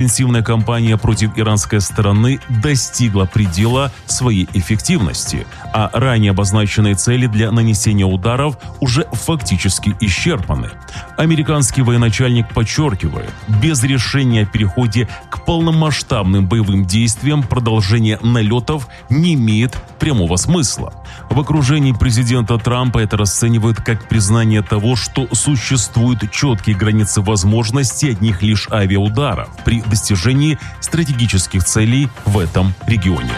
интенсивная кампания против иранской стороны достигла предела своей эффективности, а ранее обозначенные цели для нанесения ударов уже фактически исчерпаны. Американский военачальник подчеркивает, без решения о переходе к полномасштабным боевым действиям продолжение налетов не имеет прямого смысла. В окружении президента Трампа это расценивают как признание того, что существуют четкие границы возможностей одних лишь авиаударов при достижении стратегических целей в этом регионе.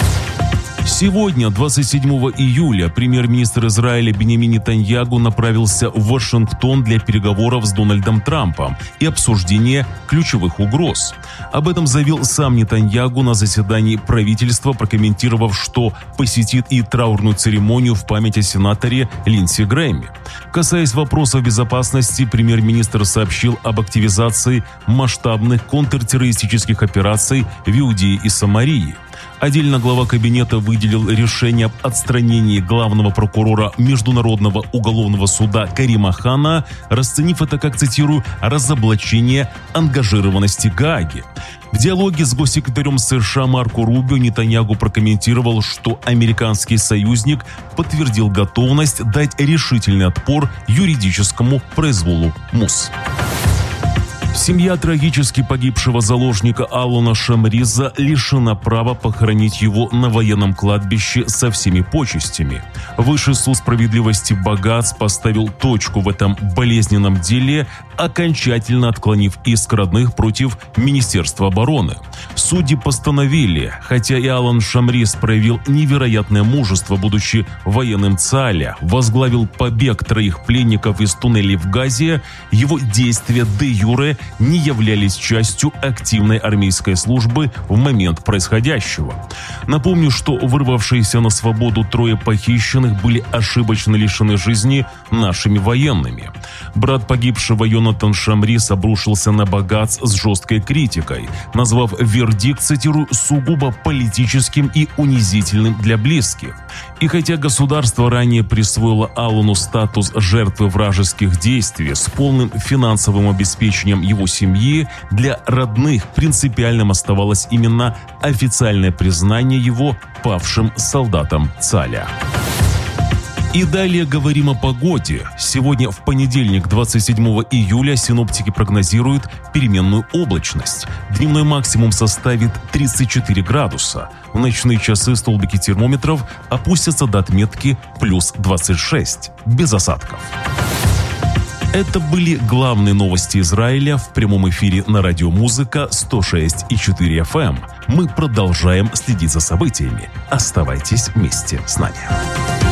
Сегодня, 27 июля, премьер-министр Израиля Биньямин Нетаньяху направился в Вашингтон для переговоров с Дональдом Трампом и обсуждения ключевых угроз. Об этом заявил сам Нетаньяху на заседании правительства, прокомментировав, что посетит и траурную церемонию в память о сенаторе Линдси Грэме. Касаясь вопросов безопасности, премьер-министр сообщил об активизации масштабных контртеррористических операций в Иудее и Самарии. Отдельно глава кабинета выделил решение об отстранении главного прокурора Международного уголовного суда Карима Хана, расценив это как, цитирую, «разоблачение ангажированности Гааги». В диалоге с госсекретарем США Марко Рубио Нетаньяху прокомментировал, что американский союзник подтвердил готовность дать решительный отпор юридическому произволу МУС. Семья трагически погибшего заложника Алона Шамриза лишена права похоронить его на военном кладбище со всеми почестями. Высший суд справедливости Багац поставил точку в этом болезненном деле, окончательно отклонив иск родных против Министерства обороны. Судьи постановили, хотя и Алон Шамриз проявил невероятное мужество, будучи военным ЦАЛЯ, возглавил побег 3 пленников из туннелей в Газе, его действия де-юре не являлись частью активной армейской службы в момент происходящего. Напомню, что вырвавшиеся на свободу 3 похищенных были ошибочно лишены жизни нашими военными. Брат погибшего Йонатан Шамриз обрушился на Багац с жесткой критикой, назвав вердикт, цитирую, «сугубо политическим и унизительным для близких». И хотя государство ранее присвоило Алону статус жертвы вражеских действий с полным финансовым обеспечением его семьи, для родных принципиальным оставалось именно официальное признание его павшим солдатом ЦАЛЯ. И далее говорим о погоде. Сегодня, в понедельник, 27 июля, синоптики прогнозируют переменную облачность. Дневной максимум составит 34 градуса. В ночные часы столбики термометров опустятся до отметки плюс 26, без осадков. Это были главные новости Израиля в прямом эфире на радио Музыка 106,4 FM. Мы продолжаем следить за событиями. Оставайтесь вместе с нами.